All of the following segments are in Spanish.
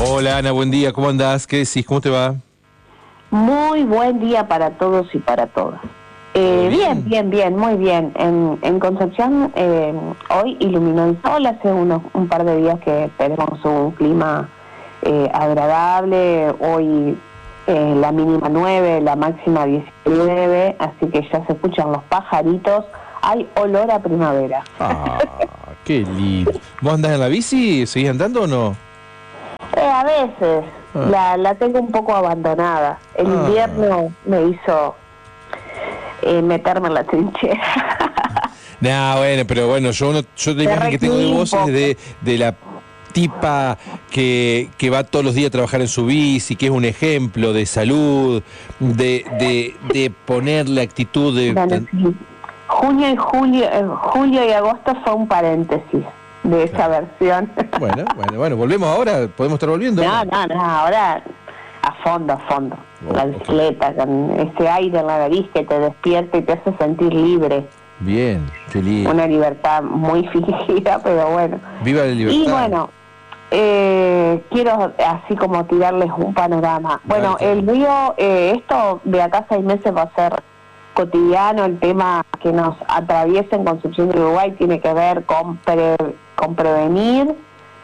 Hola Ana, buen día, ¿cómo andás? ¿Qué decís? ¿Cómo te va? Muy buen día para todos y para todas. Bien, muy bien. En Concepción hoy iluminó el sol, hace un par de días que tenemos un clima agradable. Hoy la mínima 9, la máxima 19, así que ya se escuchan los pajaritos. Hay olor a primavera. Ah, qué lindo. ¿Vos andás en la bici? ¿Seguís andando o no? A veces la tengo un poco abandonada. El invierno me hizo meterme en la trinchera. Nah, bueno, pero bueno, yo la imagen que tengo de vos es de la tipa que va todos los días a trabajar en su bici, que es un ejemplo de salud, de ponerle actitud Bueno, sí. Julio y agosto son un paréntesis de esa versión. Bueno, volvemos ahora, podemos estar volviendo. No, ahora a fondo. La bicicleta, con ese aire en la nariz que te despierta y te hace sentir libre. Bien, qué lindo. Una libertad muy fingida, pero bueno. Viva la libertad. Y bueno, quiero así como tirarles un panorama. Bueno, el río, esto de acá a 6 meses va a ser cotidiano. El tema que nos atraviesa en Concepción de Uruguay tiene que ver con prevenir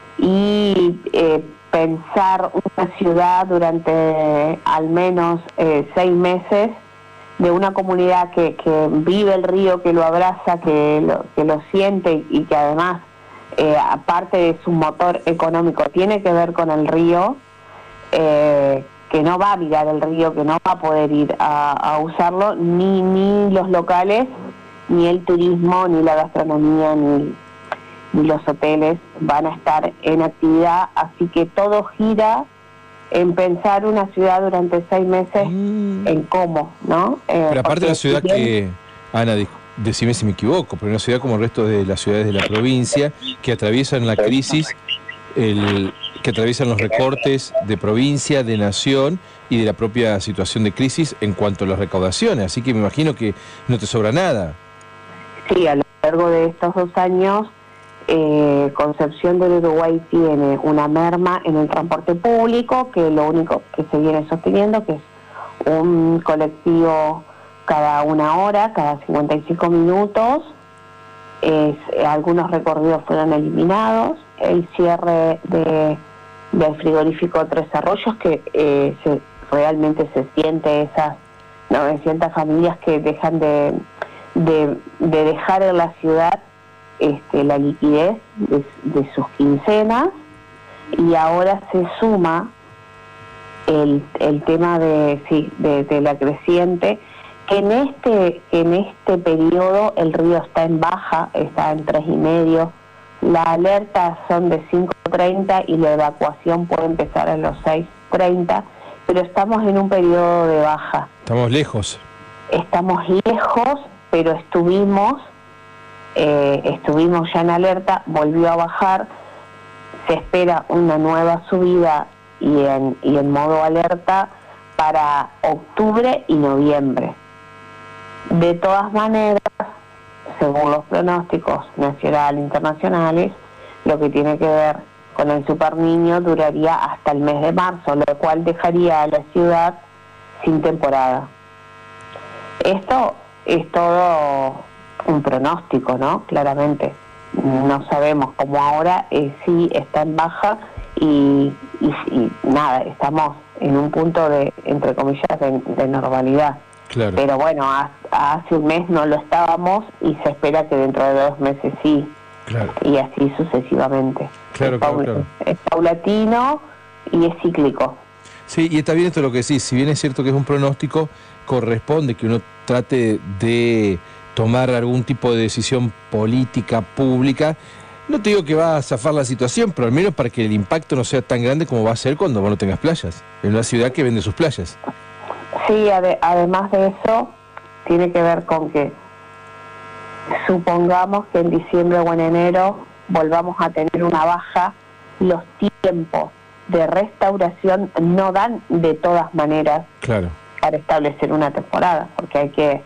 y pensar una ciudad durante al menos 6 meses de una comunidad que vive el río, que lo abraza, que lo siente y que además, aparte de su motor económico, tiene que ver con el río, que no va a mirar el río, que no va a poder ir a usarlo, ni los locales, ni el turismo, ni la gastronomía, ni los hoteles van a estar en actividad, así que todo gira en pensar una ciudad durante 6 meses en cómo, ¿no? Pero aparte de la ciudad que, Ana, decime si me equivoco, pero una ciudad como el resto de las ciudades de la provincia que atraviesan la crisis, que atraviesan los recortes de provincia, de nación y de la propia situación de crisis en cuanto a las recaudaciones, así que me imagino que no te sobra nada. Sí, a lo largo de estos 2 años Concepción del Uruguay tiene una merma en el transporte público, que lo único que se viene sosteniendo, que es un colectivo cada 1 hora, cada 55 minutos. Algunos recorridos fueron eliminados. El cierre del frigorífico Tres Arroyos, que realmente se siente esas 900 familias que dejan de dejar en la ciudad la liquidez de sus quincenas, y ahora se suma el tema de la creciente, que en este periodo el río está en baja, está en 3,5, la alerta son de 5:30 y la evacuación puede empezar a los 6:30, pero estamos en un periodo de baja. Estamos lejos, pero estuvimos ya en alerta, volvió a bajar, se espera una nueva subida y en modo alerta para octubre y noviembre. De todas maneras, según los pronósticos nacionales e internacionales, lo que tiene que ver con el Super Niño duraría hasta el mes de marzo, lo cual dejaría a la ciudad sin temporada. Esto es todo un pronóstico, ¿no? Claramente no sabemos, como ahora sí está en baja y nada, estamos en un punto de, entre comillas, de normalidad. Claro. Pero bueno, hace un mes no lo estábamos y se espera que dentro de 2 meses sí. Claro. Y así sucesivamente. Claro. Es paulatino y es cíclico. Sí, y está bien esto lo que decís, si bien es cierto que es un pronóstico, corresponde que uno trate de tomar algún tipo de decisión política, pública. No te digo que va a zafar la situación, pero al menos para que el impacto no sea tan grande como va a ser cuando vos no tengas playas, en una ciudad que vende sus playas. Sí, además de eso, tiene que ver con que supongamos que en diciembre o en enero volvamos a tener una baja, los tiempos de restauración no dan de todas maneras para establecer una temporada, porque hay que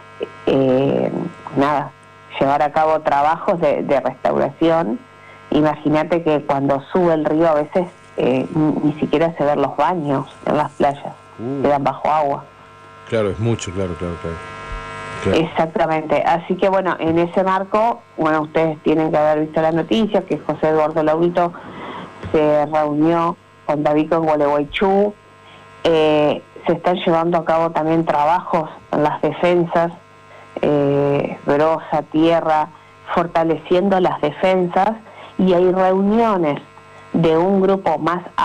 llevar a cabo trabajos de restauración. Imagínate que cuando sube el río a veces ni siquiera se ven los baños en las playas, quedan bajo agua. Claro, es mucho, claro. Exactamente, así que bueno, en ese marco, bueno, ustedes tienen que haber visto la noticia que José Eduardo Laurito se reunió con David en Gualeguaychú. Se están llevando a cabo también trabajos en las defensas, Brosa, Tierra, fortaleciendo las defensas, y hay reuniones de un grupo más